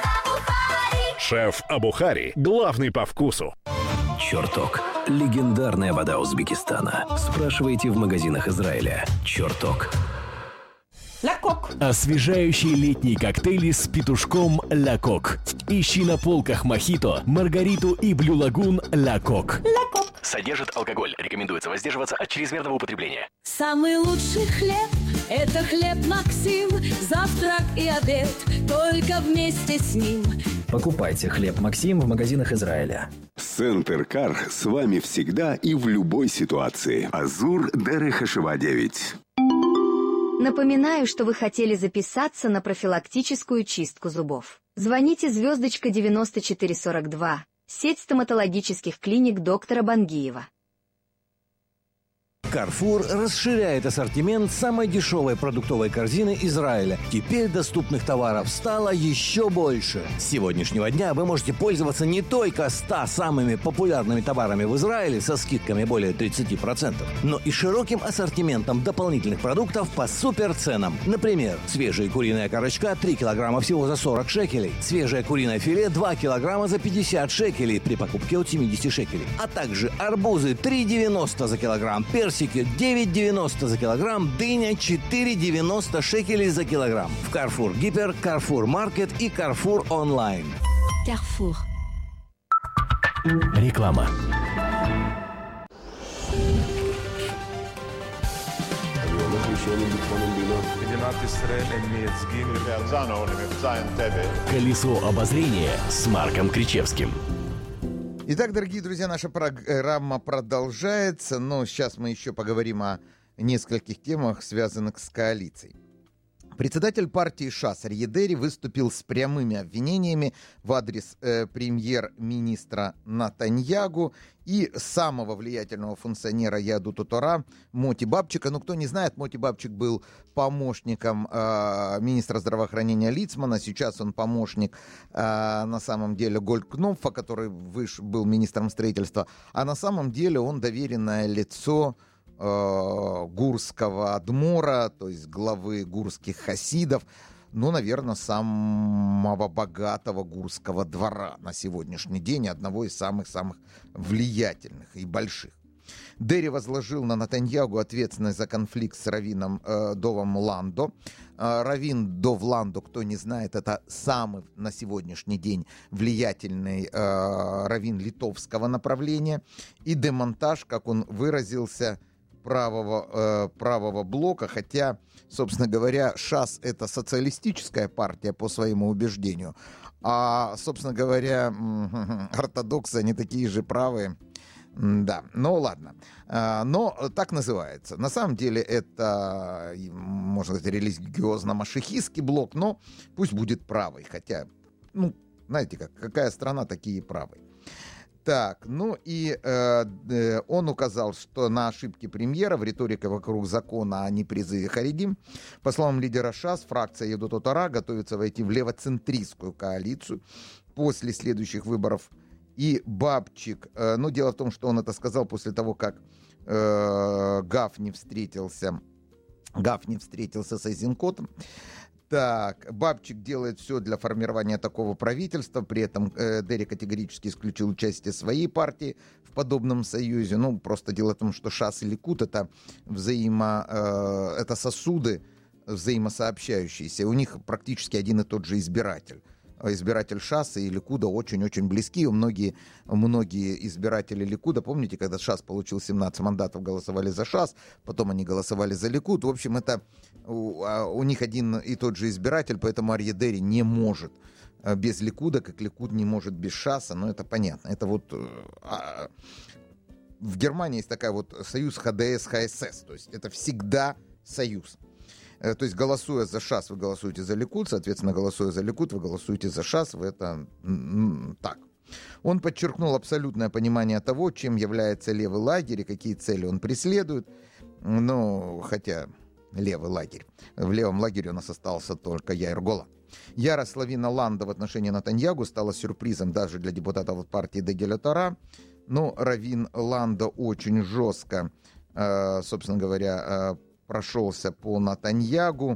Шеф Абухари. Главный по вкусу. Черток. Легендарная вода Узбекистана. Спрашивайте в магазинах Израиля. Черток. Ля Кок. Освежающие летние коктейли с петушком Ля Кок. Ищи на полках мохито, маргариту и Блю Лагун Ля Кок. Ля Кок. Содержит алкоголь. Рекомендуется воздерживаться от чрезмерного употребления. Самый лучший хлеб – это хлеб Максим. Завтрак и обед только вместе с ним. Покупайте хлеб Максим в магазинах Израиля. Центр Кар с вами всегда и в любой ситуации. Азур Дерех Ашива 9. Напоминаю, что вы хотели записаться на профилактическую чистку зубов. Звоните звездочка 9442. Сеть стоматологических клиник доктора Бангиева. Carrefour расширяет ассортимент самой дешевой продуктовой корзины Израиля. Теперь доступных товаров стало еще больше. С сегодняшнего дня вы можете пользоваться не только 100 самыми популярными товарами в Израиле со скидками более 30%, но и широким ассортиментом дополнительных продуктов по суперценам. Например, свежая куриная корочка 3 килограмма всего за 40 шекелей, свежее куриное филе 2 килограмма за 50 шекелей при покупке от 70 шекелей, а также арбузы 3,90 за килограмм, персики 9,90 за килограмм, дыня 4,90 шекелей за килограмм. В Carrefour Гипер, Carrefour Маркет и Carrefour Онлайн. Carrefour. Реклама. Колесо обозрения с Марком Кричевским. Итак, дорогие друзья, наша программа продолжается, но сейчас мы еще поговорим о нескольких темах, связанных с коалицией. Председатель партии ШАС Арье Дери выступил с прямыми обвинениями в адрес премьер-министра Натаньягу и самого влиятельного функционера Яхдут Атора Моти Бабчика. Ну, кто не знает, Моти Бабчик был помощником министра здравоохранения Лицмана. Сейчас он помощник, на самом деле, Голькнопфа, который был министром строительства. А на самом деле он доверенное лицо гурского адмора, то есть главы гурских хасидов, ну, наверное, самого богатого гурского двора на сегодняшний день, одного из самых-самых влиятельных и больших. Дери возложил на Натаньягу ответственность за конфликт с раввином Довом Ландо. Раввин Дов Ландо, кто не знает, это самый на сегодняшний день влиятельный раввин литовского направления. И демонтаж, как он выразился, правого блока, хотя, собственно говоря, ШАС — это социалистическая партия по своему убеждению, а, собственно говоря, ортодоксы, они такие же правые. Да, ну ладно. Но так называется. На самом деле это, можно сказать, религиозно-машихистский блок, но пусть будет правый, хотя, ну, знаете как, какая страна, такие правые. Так, ну и он указал, что на ошибки премьера в риторике вокруг закона о непризыве харидим. По словам лидера ШАС, фракция Яхдут Атора готовится войти в левоцентристскую коалицию после следующих выборов. И Бабчик, ну дело в том, что он это сказал после того, как Гафни встретился с Айзенкотом. Так, Бабчик делает все для формирования такого правительства, при этом Дери категорически исключил участие своей партии в подобном союзе. Ну, просто дело в том, что ШАС и Ликуд — это это сосуды взаимосообщающиеся. У них практически один и тот же избиратель. Избиратель ШАСа и Ликуда очень-очень близки. Многие избиратели Ликуда, помните, когда ШАС получил 17 мандатов, голосовали за ШАС, потом они голосовали за Ликуд. В общем, это у них один и тот же избиратель, поэтому Арье Дери не может без Ликуда, как Ликуд не может без ШАСа, но это понятно. Это вот в Германии есть такая вот союз ХДС-ХСС, то есть это всегда союз. То есть, голосуя за ШАС, вы голосуете за Ликуд, соответственно, голосуя за Ликуд, вы голосуете за ШАС, это так. Он подчеркнул абсолютное понимание того, чем является левый лагерь и какие цели он преследует. Ну, хотя левый лагерь. В левом лагере у нас остался только Яир Голан. Ярость Равина Ланда в отношении Натаньягу стала сюрпризом даже для депутатов партии Дегель Атора. Но Равин Ланда очень жестко, собственно говоря, прошелся по Натаньягу.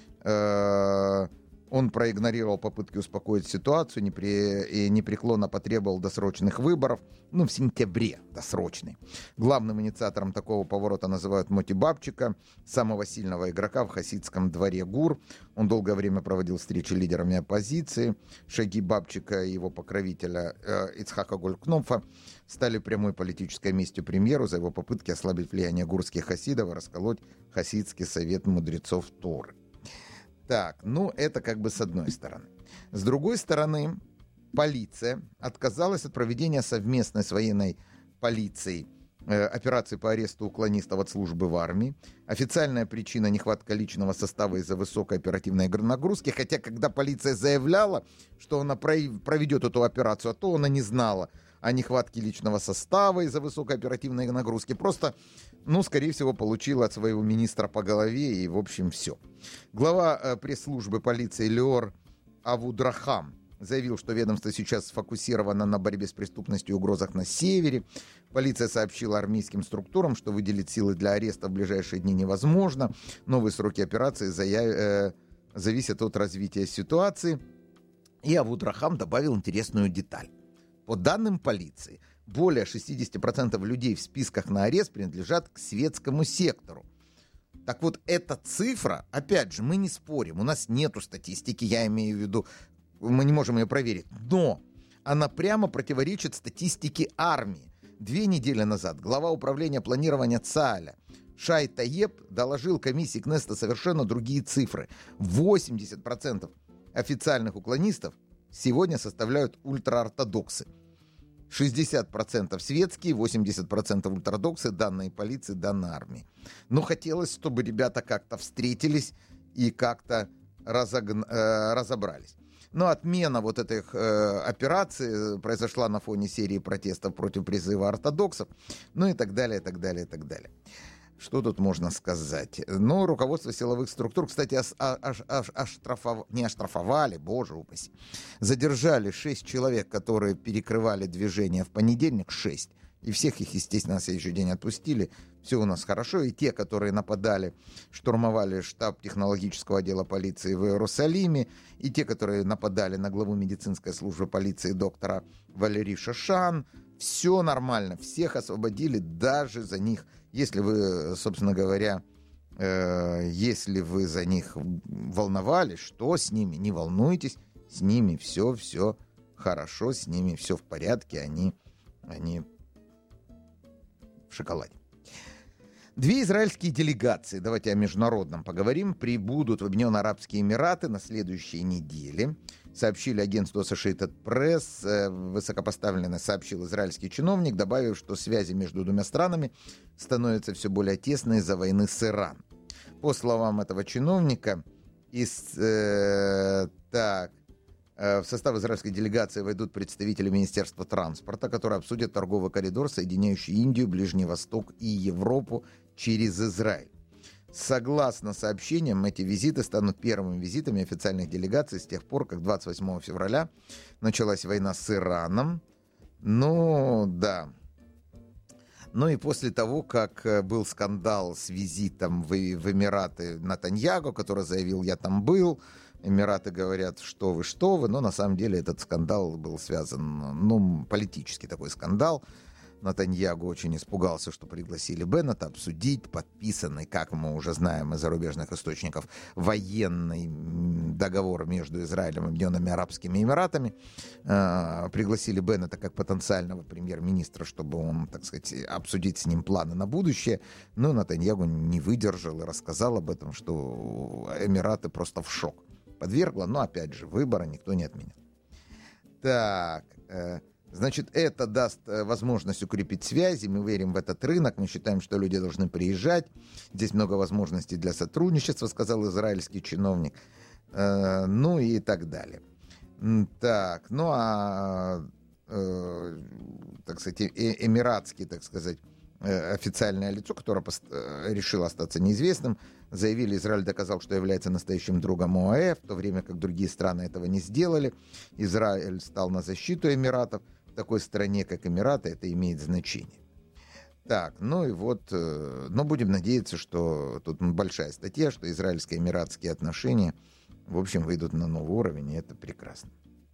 Он проигнорировал попытки успокоить ситуацию и непреклонно потребовал досрочных выборов. Ну, в сентябре досрочный. Главным инициатором такого поворота называют Моти Бабчика, самого сильного игрока в хасидском дворе ГУР. Он долгое время проводил встречи с лидерами оппозиции. Шаги Бабчика и его покровителя Ицхака Голькнопфа стали прямой политической местью премьеру за его попытки ослабить влияние гурских хасидов и расколоть хасидский совет мудрецов Торы. Так, ну это как бы с одной стороны. С другой стороны, полиция отказалась от проведения совместной с военной полицией операции по аресту уклонистов от службы в армии. Официальная причина — нехватка личного состава из-за высокой оперативной нагрузки. Хотя, когда полиция заявляла, что она проведет эту операцию, а то она не знала о нехватке личного состава из-за высокой оперативной нагрузки. Просто, ну, скорее всего, получила от своего министра по голове, и, в общем, все. Глава пресс-службы полиции Леор Авудрахам заявил, что ведомство сейчас сфокусировано на борьбе с преступностью и угрозах на севере. Полиция сообщила армейским структурам, что выделить силы для ареста в ближайшие дни невозможно. Новые сроки операции зависят от развития ситуации. И Авудрахам добавил интересную деталь. По данным полиции, более 60% людей в списках на арест принадлежат к светскому сектору. Так вот, эта цифра, опять же, мы не спорим, у нас нету статистики, я имею в виду, мы не можем ее проверить, но она прямо противоречит статистике армии. 2 недели назад глава управления планирования ЦААЛя Шай Таеб доложил комиссии Кнессета совершенно другие цифры. 80% официальных уклонистов сегодня составляют ультраортодоксы. 60% светские, 80% ультраортодоксы, данные полиции, данные армии. Но хотелось, чтобы ребята как-то встретились и как-то разобрались. Но отмена вот этих операций произошла на фоне серии протестов против призыва ортодоксов, ну и так далее, и так далее, и так далее. Что тут можно сказать? Ну, руководство силовых структур, кстати, не оштрафовали, боже упаси. Задержали 6 человек, которые перекрывали движение в понедельник, 6. И всех их, естественно, на следующий день отпустили. Все у нас хорошо. И те, которые нападали, штурмовали штаб технологического отдела полиции в Иерусалиме, и те, которые нападали на главу медицинской службы полиции доктора Валерий Шашан, все нормально. Всех освободили даже за них. Если вы, собственно говоря, если вы за них волновались, что с ними? Не волнуйтесь, с ними все хорошо, с ними все в порядке, они в шоколаде. 2 израильские делегации, давайте о международном поговорим, прибудут в Объединенные Арабские Эмираты на следующей неделе. Сообщили агентству Associated Press, высокопоставленно сообщил израильский чиновник, добавив, что связи между двумя странами становятся все более тесные из-за войны с Ираном. По словам этого чиновника, в состав израильской делегации войдут представители Министерства транспорта, которые обсудят торговый коридор, соединяющий Индию, Ближний Восток и Европу через Израиль. Согласно сообщениям, эти визиты станут первыми визитами официальных делегаций с тех пор, как 28 февраля началась война с Ираном. Ну, да. Ну и после того, как был скандал с визитом в Эмираты Нетаньяху, который заявил, я там был, Эмираты говорят, что вы, но на самом деле этот скандал был связан, политический такой скандал. Нетаньяху очень испугался, что пригласили Беннета обсудить подписанный, как мы уже знаем из зарубежных источников, военный договор между Израилем и Объединенными Арабскими Эмиратами. Пригласили Беннета как потенциального премьер-министра, чтобы он, так сказать, обсудить с ним планы на будущее. Но Нетаньяху не выдержал и рассказал об этом, что Эмираты просто в шок подвергла, но опять же выбора никто не отменял. Так, значит, это даст возможность укрепить связи, мы верим в этот рынок, мы считаем, что люди должны приезжать, здесь много возможностей для сотрудничества, сказал израильский чиновник, ну и так далее. Так, так сказать, эмиратский, так сказать, официальное лицо, которое решило остаться неизвестным, заявили, Израиль доказал, что является настоящим другом ОАЭ, в то время как другие страны этого не сделали. Израиль стал на защиту Эмиратов. В такой стране, как Эмираты, это имеет значение. Так, ну и вот, но будем надеяться, что тут большая статья, что израильско-эмиратские отношения, в общем, выйдут на новый уровень, и это прекрасно.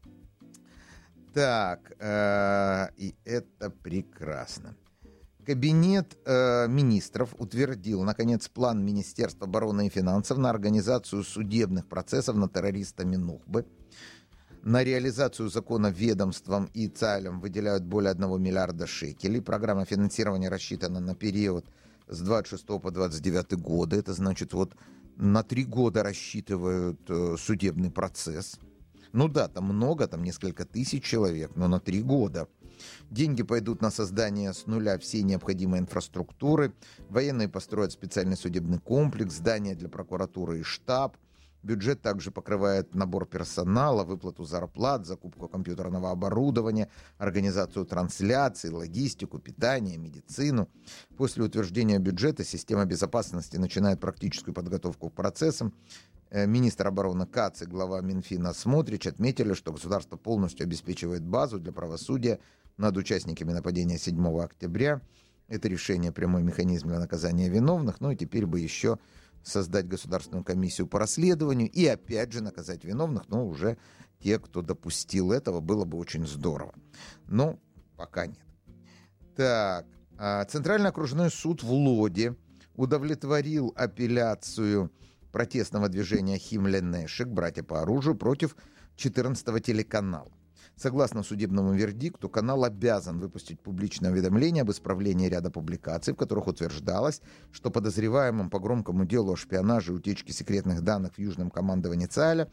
Так, и это прекрасно. Кабинет министров утвердил, наконец, план Министерства обороны и финансов на организацию судебных процессов над террористами Нухбы. На реализацию закона ведомствам и ЦААЛям выделяют более 1 миллиарда шекелей. Программа финансирования рассчитана на период с 26 по 29 годы. Это значит, вот на 3 года рассчитывают судебный процесс. Ну да, там много, там несколько тысяч человек, но на 3 года. Деньги пойдут на создание с нуля всей необходимой инфраструктуры. Военные построят специальный судебный комплекс, здание для прокуратуры и штаб. Бюджет также покрывает набор персонала, выплату зарплат, закупку компьютерного оборудования, организацию трансляций, логистику, питание, медицину. После утверждения бюджета система безопасности начинает практическую подготовку к процессам. Министр обороны Кац и глава Минфина Смотрич отметили, что государство полностью обеспечивает базу для правосудия над участниками нападения 7 октября. Это решение прямой механизм для наказания виновных. Ну и теперь бы еще создать государственную комиссию по расследованию и опять же наказать виновных, но уже те, кто допустил этого, было бы очень здорово. Но пока нет. Так, Центральный окружной суд в Лоде удовлетворил апелляцию протестного движения Ахим Ленешек, братья по оружию, против 14-го телеканала. Согласно судебному вердикту, канал обязан выпустить публичное уведомление об исправлении ряда публикаций, в которых утверждалось, что подозреваемым по громкому делу о шпионаже и утечке секретных данных в Южном командовании ЦАЭЛа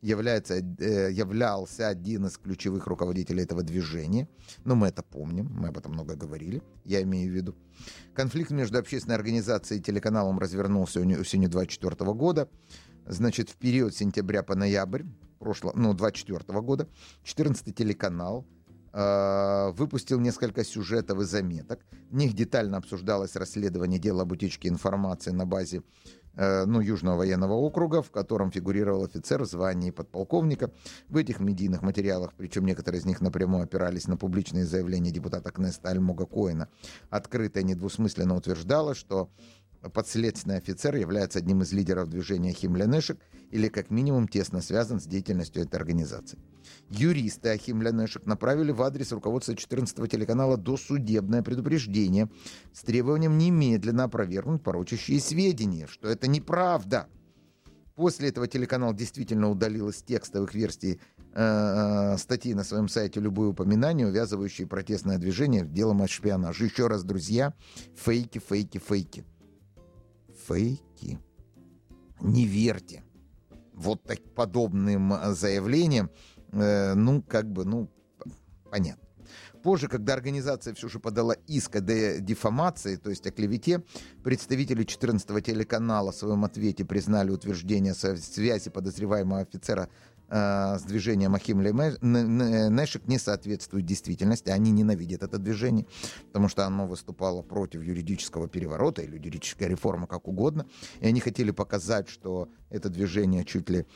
являлся один из ключевых руководителей этого движения. Но мы это помним, мы об этом много говорили, я имею в виду. Конфликт между общественной организацией и телеканалом развернулся осенью 2024 года. Значит, в период с сентября по ноябрь 2024 года 14-й телеканал выпустил несколько сюжетов и заметок. В них детально обсуждалось расследование дела об утечке информации на базе Южного военного округа, в котором фигурировал офицер в звании подполковника. В этих медийных материалах, причем некоторые из них напрямую опирались на публичные заявления депутата Кнессета Альмога Коэна, открыто и недвусмысленно утверждалось, что подследственный офицер является одним из лидеров движения Ахим Ленешек или как минимум тесно связан с деятельностью этой организации. Юристы Ахим Ленешек направили в адрес руководства 14-го телеканала досудебное предупреждение с требованием немедленно опровергнуть порочащие сведения, что это неправда. После этого телеканал действительно удалил из текстовых версий статьи на своем сайте любые упоминания, увязывающие протестное движение в делом о шпионаже. Еще раз, друзья, фейки, фейки, фейки. Фейки. Не верьте вот так подобным заявлениям. Понятно. Позже, когда организация все же подала иск о дефамации, то есть о клевете, представители 14-го телеканала в своем ответе признали утверждение о связи подозреваемого офицера с движением Ахим Ленешек не соответствует действительности. Они ненавидят это движение, потому что оно выступало против юридического переворота или юридической реформы, как угодно. И они хотели показать, что это движение чуть ли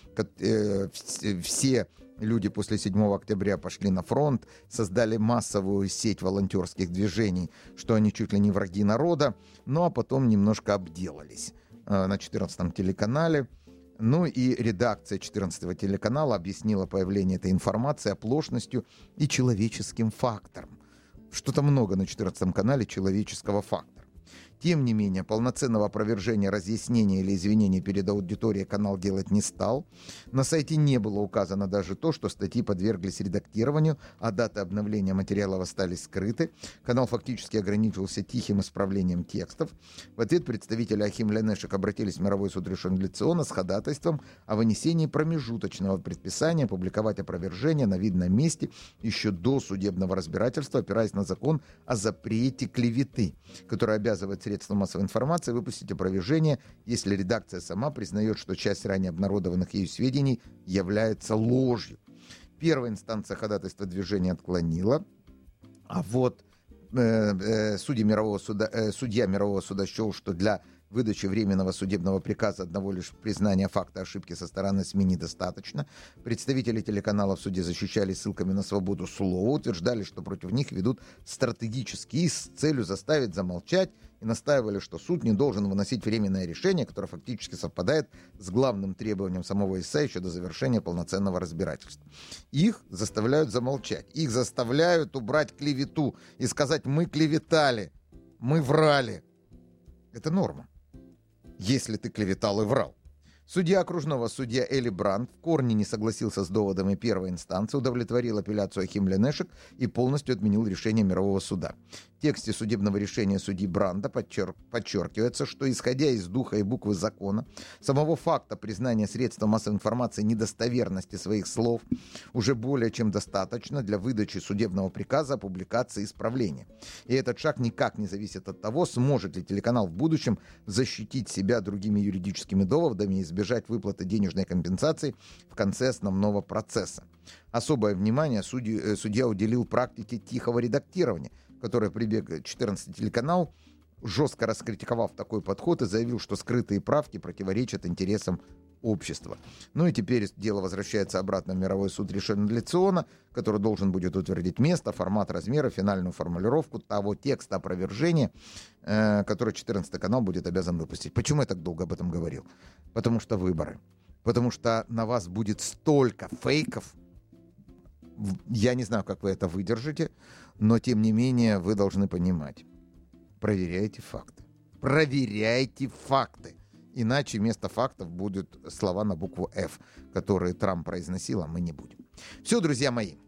все люди после 7 октября пошли на фронт, создали массовую сеть волонтерских движений, что они чуть ли не враги народа, ну а потом немножко обделались на 14-м телеканале. Ну и редакция 14-го телеканала объяснила появление этой информации оплошностью и человеческим фактором. Что-то много на 14-м канале человеческого фактора. Тем не менее, полноценного опровержения, разъяснения или извинения перед аудиторией канал делать не стал. На сайте не было указано даже то, что статьи подверглись редактированию, а даты обновления материалов остались скрыты. Канал фактически ограничился тихим исправлением текстов. В ответ представители Ахим Ленешек обратились в Мировой суд Ришон ле-Циона с ходатайством о вынесении промежуточного предписания опубликовать опровержение на видном месте еще до судебного разбирательства, опираясь на закон о запрете клеветы, который обязывает средства массовой информации выпустить опровержение, если редакция сама признает, что часть ранее обнародованных ею сведений является ложью. Первая инстанция ходатайства движения отклонила, а вот судья Мирового суда счел, что для выдачи временного судебного приказа одного лишь признания факта ошибки со стороны СМИ недостаточно. Представители телеканала в суде защищались ссылками на свободу слова, утверждали, что против них ведут стратегический иск с целью заставить замолчать и настаивали, что суд не должен выносить временное решение, которое фактически совпадает с главным требованием самого ИСА еще до завершения полноценного разбирательства. Их заставляют замолчать, их заставляют убрать клевету и сказать: мы клеветали, мы врали. Это норма, если ты клеветал и врал. Судья окружного судья Эли Бранд в корне не согласился с доводами первой инстанции, удовлетворил апелляцию Ахим Ленешек и полностью отменил решение Мирового суда. В тексте судебного решения судьи Бранда подчеркивается, что, исходя из духа и буквы закона, самого факта признания средством массовой информации недостоверности своих слов уже более чем достаточно для выдачи судебного приказа о публикации исправления. И этот шаг никак не зависит от того, сможет ли телеканал в будущем защитить себя другими юридическими доводами и избежать выплаты денежной компенсации в конце основного процесса. Особое внимание судья уделил практике тихого редактирования, которой прибег 14-й телеканал, жестко раскритиковав такой подход и заявил, что скрытые правки противоречат интересам общества. Ну и теперь дело возвращается обратно в Мировой суд Ришон ле-Циона, который должен будет утвердить место, формат, размер, финальную формулировку того текста опровержения, который 14-й канал будет обязан выпустить. Почему я так долго об этом говорил? Потому что выборы. Потому что на вас будет столько фейков. Я не знаю, как вы это выдержите, но тем не менее вы должны понимать. Проверяйте факты. Проверяйте факты. Иначе вместо фактов будут слова на букву «Ф», которые Трамп произносил, а мы не будем. Все, друзья мои.